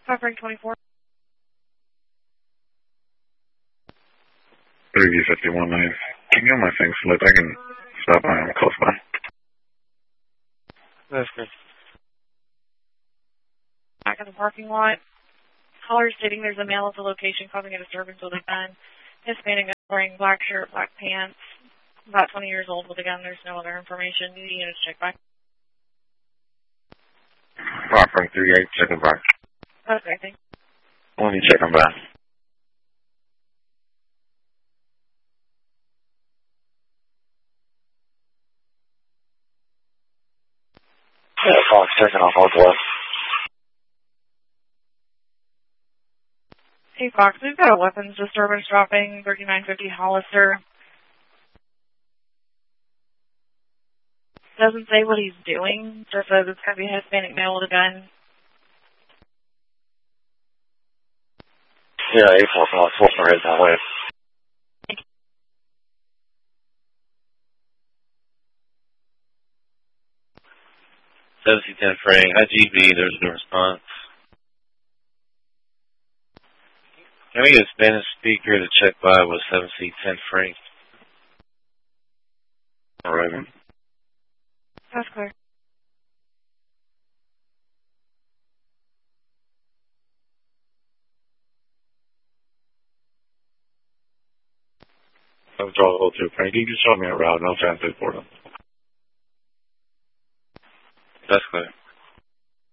Covering 24. 351 9. Can you get my thing slipped? I can stop by. I'm close by. That's good. Back in the parking lot. Caller stating there's a male at the location causing a disturbance with a gun. Hispanic wearing black shirt, black pants, about 20 years old with a gun. There's no other information. Do the units check back? Rock from 38, checking back. Okay, thanks. When you check them back. Yeah, Fox, checking off Northwest. Hey, Fox, we've got a weapons disturbance dropping, 3950 Hollister. Doesn't say what he's doing, just says it's going to be a Hispanic male with a gun. Yeah, 8-4 Fox, full right that way. WC-10 Frank, IGB, there's no response. Can we get a Spanish speaker to check by with 7C-10 Frank? Alright. That's clear. I'll draw the whole two, Frank. You just show me a route and I'll translate for them. That's clear.